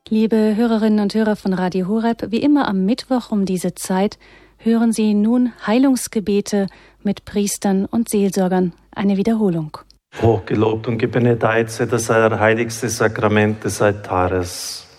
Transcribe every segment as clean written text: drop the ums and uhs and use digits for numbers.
Liebe Hörerinnen und Hörer von Radio Horeb, wie immer am Mittwoch um diese Zeit hören Sie nun Heilungsgebete mit Priestern und Seelsorgern. Eine Wiederholung. Hochgelobt und gebenedeit sei das heiligste Sakrament des Altares.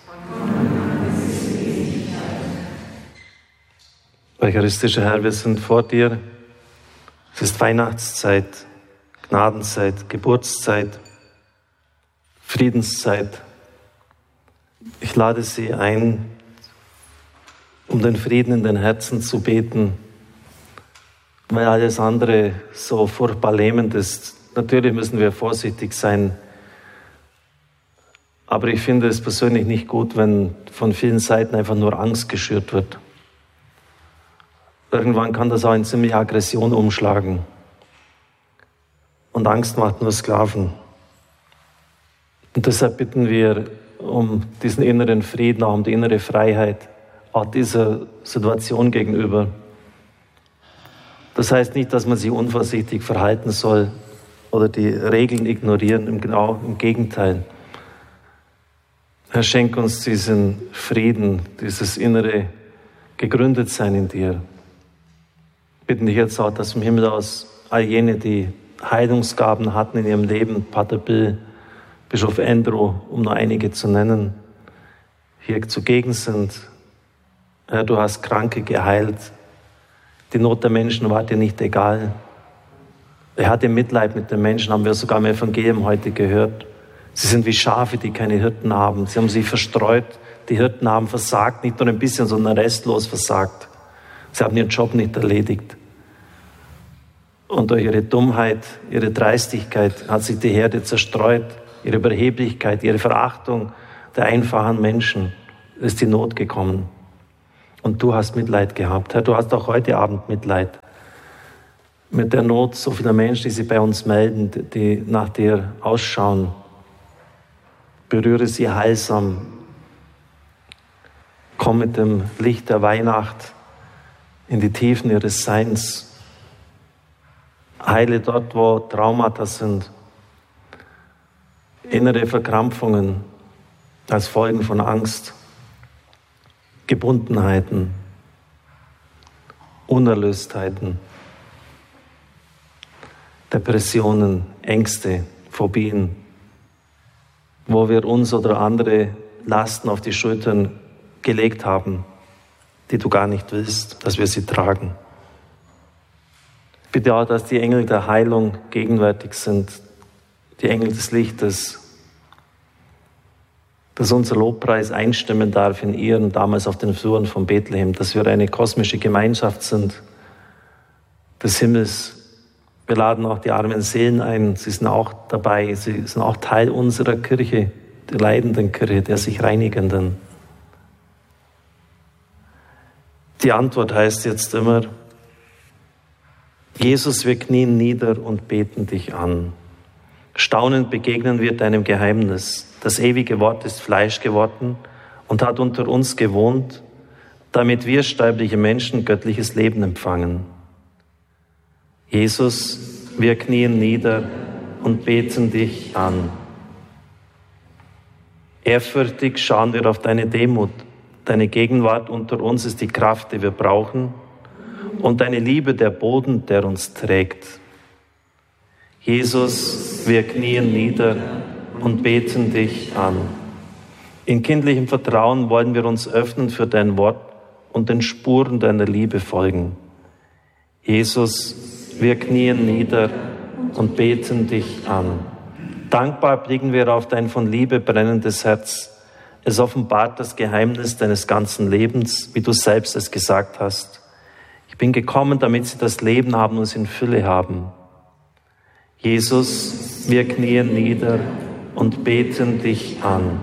Eucharistischer Herr, wir sind vor dir. Es ist Weihnachtszeit, Gnadenzeit, Geburtszeit, Friedenszeit. Ich lade Sie ein, um den Frieden in den Herzen zu beten, weil alles andere so furchtbar lähmend ist. Natürlich müssen wir vorsichtig sein, aber ich finde es persönlich nicht gut, wenn von vielen Seiten einfach nur Angst geschürt wird. Irgendwann kann das auch in ziemliche Aggression umschlagen. Und Angst macht nur Sklaven. Und deshalb bitten wir um diesen inneren Frieden, auch um die innere Freiheit, auch dieser Situation gegenüber. Das heißt nicht, dass man sich unvorsichtig verhalten soll oder die Regeln ignorieren, genau im Gegenteil. Herr, schenk uns diesen Frieden, dieses innere Gegründetsein in dir. Bitten dich jetzt auch, dass vom Himmel aus all jene, die Heilungsgaben hatten in ihrem Leben, Pater Bill, Bischof Andrew, um nur einige zu nennen, hier zugegen sind. Herr, du hast Kranke geheilt. Die Not der Menschen war dir nicht egal. Er hatte Mitleid mit den Menschen, haben wir sogar im Evangelium heute gehört. Sie sind wie Schafe, die keine Hirten haben. Sie haben sich verstreut. Die Hirten haben versagt, nicht nur ein bisschen, sondern restlos versagt. Sie haben ihren Job nicht erledigt. Und durch ihre Dummheit, ihre Dreistigkeit hat sich die Herde zerstreut. Ihre Überheblichkeit, ihre Verachtung der einfachen Menschen, ist die Not gekommen. Und du hast Mitleid gehabt. Herr, du hast auch heute Abend Mitleid mit der Not so vieler Menschen, die sich bei uns melden, die nach dir ausschauen. Berühre sie heilsam. Komm mit dem Licht der Weihnacht in die Tiefen ihres Seins. Heile dort, wo Traumata sind. Innere Verkrampfungen als Folgen von Angst, Gebundenheiten, Unerlöstheiten, Depressionen, Ängste, Phobien, wo wir uns oder andere Lasten auf die Schultern gelegt haben, die du gar nicht willst, dass wir sie tragen. Bitte auch, dass die Engel der Heilung gegenwärtig sind, die Engel des Lichtes, dass unser Lobpreis einstimmen darf in ihren, damals auf den Fluren von Bethlehem, dass wir eine kosmische Gemeinschaft sind des Himmels. Wir laden auch die armen Seelen ein, sie sind auch dabei, sie sind auch Teil unserer Kirche, der leidenden Kirche, der sich reinigenden. Die Antwort heißt jetzt immer, Jesus, wir knien nieder und beten dich an. Staunend begegnen wir deinem Geheimnis. Das ewige Wort ist Fleisch geworden und hat unter uns gewohnt, damit wir sterbliche Menschen göttliches Leben empfangen. Jesus, wir knien nieder und beten dich an. Ehrfürchtig schauen wir auf deine Demut. Deine Gegenwart unter uns ist die Kraft, die wir brauchen, und deine Liebe der Boden, der uns trägt. Jesus, wir knien nieder und beten dich an. In kindlichem Vertrauen wollen wir uns öffnen für dein Wort und den Spuren deiner Liebe folgen. Jesus, wir knien nieder und beten dich an. Dankbar blicken wir auf dein von Liebe brennendes Herz. Es offenbart das Geheimnis deines ganzen Lebens, wie du selbst es gesagt hast. Ich bin gekommen, damit sie das Leben haben und es in Fülle haben. Jesus, wir knien nieder und beten dich an.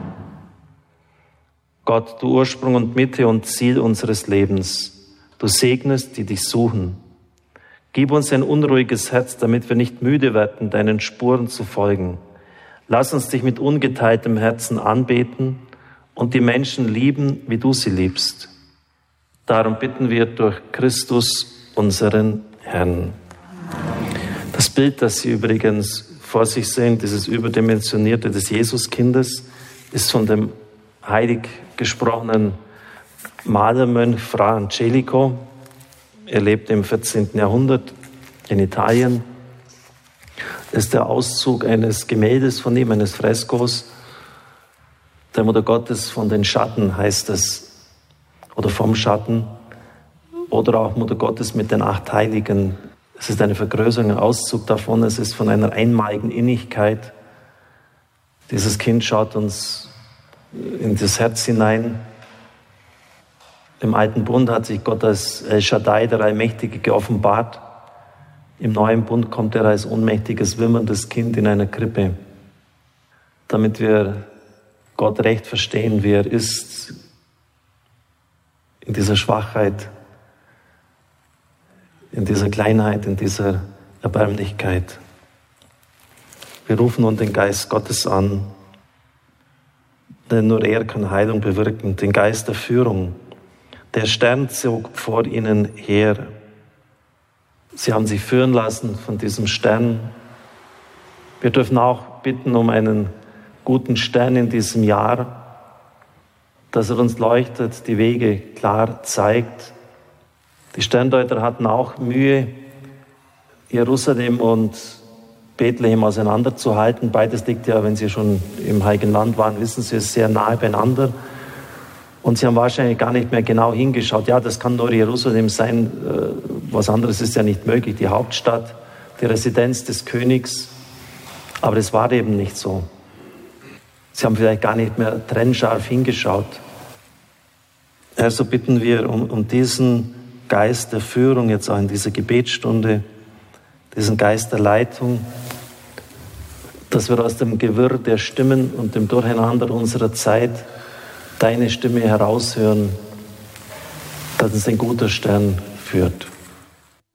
Gott, du Ursprung und Mitte und Ziel unseres Lebens, du segnest, die dich suchen. Gib uns ein unruhiges Herz, damit wir nicht müde werden, deinen Spuren zu folgen. Lass uns dich mit ungeteiltem Herzen anbeten und die Menschen lieben, wie du sie liebst. Darum bitten wir durch Christus, unseren Herrn. Das Bild, das Sie übrigens vor sich sehen, dieses überdimensionierte des Jesuskindes, ist von dem heilig gesprochenen Malermönch Fra Angelico. Er lebte im 14. Jahrhundert in Italien. Das ist der Auszug eines Gemäldes von ihm, eines Freskos. Der Mutter Gottes von den Schatten heißt es, oder vom Schatten, oder auch Mutter Gottes mit den 8 Heiligen. Es ist eine Vergrößerung, ein Auszug davon. Es ist von einer einmaligen Innigkeit. Dieses Kind schaut uns in das Herz hinein. Im Alten Bund hat sich Gott als El Shaddai, der Allmächtige, geoffenbart. Im Neuen Bund kommt er als ohnmächtiges, wimmerndes Kind in einer Krippe, damit wir Gott recht verstehen, wie er ist, in dieser Schwachheit, in dieser Kleinheit, in dieser Erbärmlichkeit. Wir rufen nun den Geist Gottes an, denn nur er kann Heilung bewirken, den Geist der Führung. Der Stern zog vor ihnen her. Sie haben sich führen lassen von diesem Stern. Wir dürfen auch bitten um einen guten Stern in diesem Jahr, dass er uns leuchtet, die Wege klar zeigt. Die Sterndeuter hatten auch Mühe, Jerusalem und Bethlehem auseinanderzuhalten. Beides liegt ja, wenn Sie schon im Heiligen Land waren, wissen Sie, es sehr nahe beieinander. Und sie haben wahrscheinlich gar nicht mehr genau hingeschaut. Ja, das kann nur Jerusalem sein. Was anderes ist ja nicht möglich. Die Hauptstadt, die Residenz des Königs. Aber es war eben nicht so. Sie haben vielleicht gar nicht mehr trennscharf hingeschaut. Herr, so bitten wir um diesen Geist der Führung jetzt auch in dieser Gebetsstunde, diesen Geist der Leitung, dass wir aus dem Gewirr der Stimmen und dem Durcheinander unserer Zeit deine Stimme heraushören, dass uns ein guter Stern führt.